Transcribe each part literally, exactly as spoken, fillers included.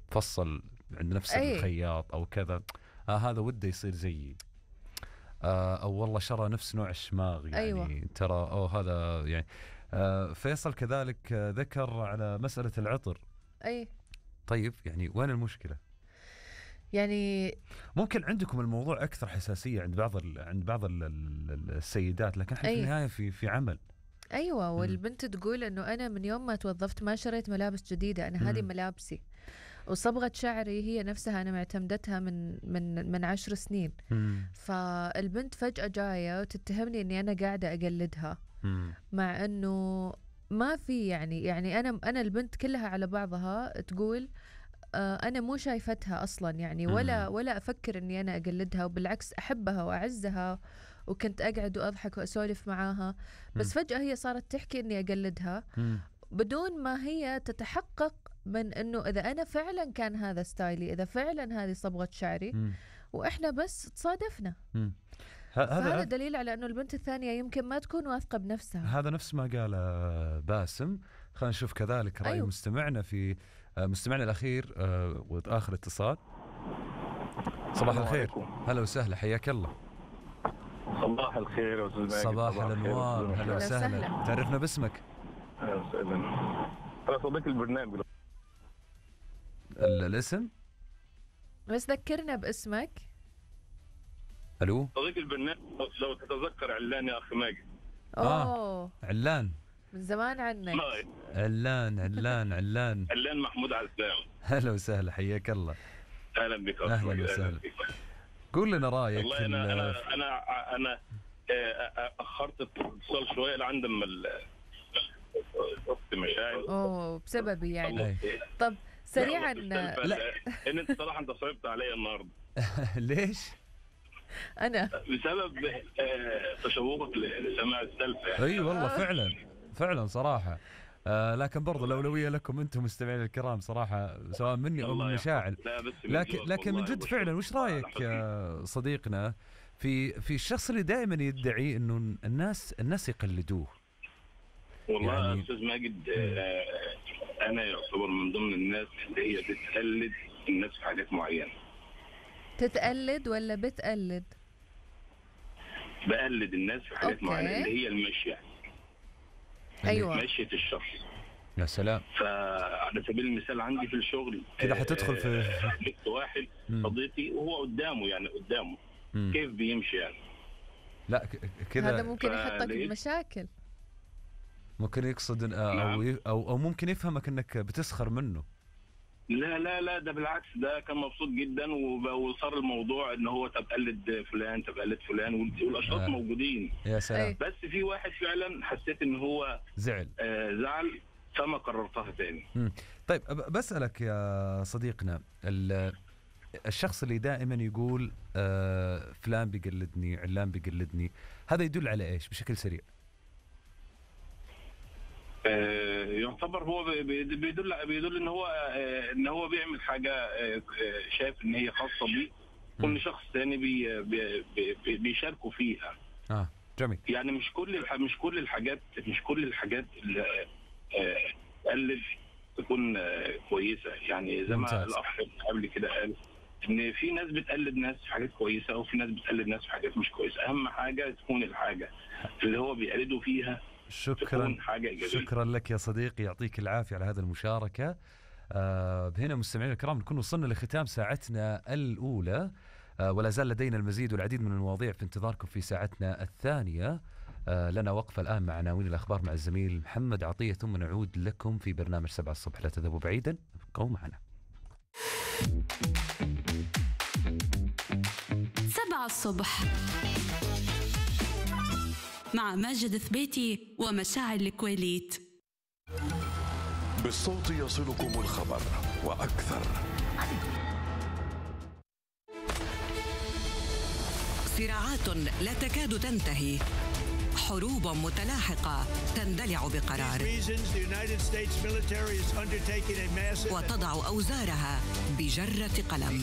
فصل عند نفس أي. الخياط أو كذا، آه هذا وده يصير زيي. آه أو والله شرى نفس نوع الشماغ يعني. أيوة. ترى أو هذا يعني. آه فيصل كذلك آه ذكر على مسألة العطر. أي طيب يعني وين المشكلة؟ يعني ممكن عندكم الموضوع أكثر حساسية عند بعض ال... عند بعض ال... ال- السيدات، لكن احنا في أي. النهاية في في عمل. أيوة، والبنت تقول إنه أنا من يوم ما توظفت ما شريت ملابس جديدة، أنا هذه مم. ملابسي، وصبغة شعري هي نفسها أنا معتمدتها من من من عشر سنين. مم. فالبنت فجأة جاية وتتهمني إني أنا قاعدة أقلدها، مم. مع إنه ما في يعني يعني أنا أنا البنت كلها على بعضها تقول آه أنا مو شايفتها أصلا يعني، ولا مم. ولا أفكر إني أنا أقلدها، وبالعكس أحبها وأعزها، وكنت أقعد وأضحك وأسولف معاها. بس مم. فجأة هي صارت تحكي إني أقلدها مم. بدون ما هي تتحقق من إنه إذا أنا فعلا كان هذا ستايلي، إذا فعلا هذه صبغة شعري، مم. وإحنا بس تصادفنا. مم. ه- فهذا هذا دليل على إنه البنت الثانية يمكن ما تكون واثقة بنفسها. هذا نفس ما قال آه، باسم. خلينا نشوف كذلك رأي أيوه. مستمعنا في آه، مستمعنا الأخير آه، وآخر اتصال. صباح الخير، هلا وسهلا، حياك الله. صباح الخير أستاذ ماجد. صباح الأنوار، هلا هلا وسهلا. وسهلا. تعرفنا باسمك؟ أهلا وسهلا. أنا صديق البرنامج. ال- الاسم؟ بس ذكرنا باسمك. ألو. صديق البرنامج لو تتذكر علان يا أخي ماجد. آه. أوه علان. من زمان عنك. ما علان علان علان. علان محمود عزام. هلا وسهلا، حياك الله. أهلا بك أخي أهلا ماجد. وسهلا. بك. قول لنا رأيك. والله أنا ال- أنا أنا أنا آه، أخرت الاتصال شوية لعندما ال أخت مشاعر. أوه بسببي يعني. أي. طب سريعا. لا لا. إن أنت صراحة أنت صعبت علي النهاردة ليش؟ أنا بسبب آه، تشوقك لسماع السلفة يعني. اي والله فعلا فعلا صراحه. آه لكن برضو الأولوية لكم أنتم مستمعين الكرام صراحة، سواء مني أو الله من مشاعل. يحفظك. لا بس من لكن جوك لكن من والله جد وش- فعلا وش رأيك يا صديقنا في في الشخص اللي دائما يدعي إنه الناس الناس يقلدوه؟ والله يعني- يعني استاذ ماجد آه، انا يعتبر من ضمن الناس اللي هي بتقلد الناس في حاجات معينه. تتقلد ولا بتقلد؟ بقلد الناس في حاجات أوكي. معينه اللي هي المشيه، أيوة. مشيه الشخص. يا سلام. فعلى سبيل المثال عندي في الشغل كده حتدخل في- آه، جبت واحد مم. صديقي وهو قدامه يعني قدامه مم. كيف بيمشي يعني. لا ك- هذا كذا ممكن يحطك فلقيت- بمشاكل. ممكن يقصد إن- أو نعم. ي- أو أو ممكن يفهمك إنك بتسخر منه. لا لا لا ده بالعكس، ده كان مبسوط جدا وب- وصار الموضوع ان هو طب قلد فلان طب قلد فلان وال- والاشخاص آه. موجودين. يا سلام. أي. بس في واحد فعلا حسيت ان هو زعل. آه، زعل فما قررتها تاني. مم. طيب أب- بسألك يا صديقنا، ال- الشخص اللي دائما يقول آه فلان بيقلدني علان بيقلدني، هذا يدل على ايش بشكل سريع؟ آه، يعتبر هو بي- بي- بيدل بيدل ان هو آه، ان هو بيعمل حاجه آه، آه، شايف ان هي خاصه بيه وان شخص ثاني بي بي بي بيشاركوا فيها. اه جميل. يعني مش كل الح... مش كل الحاجات مش كل الحاجات اللي آه، تقلد تكون آه، كويسه. يعني زي ما ممتاز. الاخ قبل كده قال ان في ناس بتقلد ناس في حاجات كويسه وفي ناس بتقلد ناس في حاجات مش كويسه. اهم حاجه تكون الحاجه اللي هو بيقلدوا فيها شكرا تكون حاجه ايجابيه. شكرا لك يا صديقي، يعطيك العافيه على هذه المشاركه. آه بهنا مستمعينا الكرام نكون وصلنا لختام ساعتنا الاولى، آه ولا زال لدينا المزيد والعديد من المواضيع في انتظاركم في ساعتنا الثانيه. آه لنا وقفه الان مع عناوين الاخبار مع الزميل محمد عطيه، ثم نعود لكم في برنامج سبعة الصبح. لا تذهبوا بعيدا، ابقوا معنا. سبعة الصبح مع ماجد ثبيتي ومشاعل الكويليت. بالصوت يصلكم الخبر وأكثر. صراعات لا تكاد تنتهي، حروب متلاحقة تندلع بقرار، وتضع أوزارها بجرة قلم،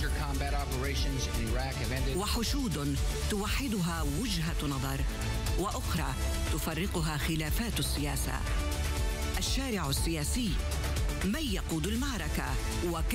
وحشود توحدها وجهة نظر، وأخرى تفرقها خلافات السياسة. الشارع السياسي، من يقود المعركة وكيف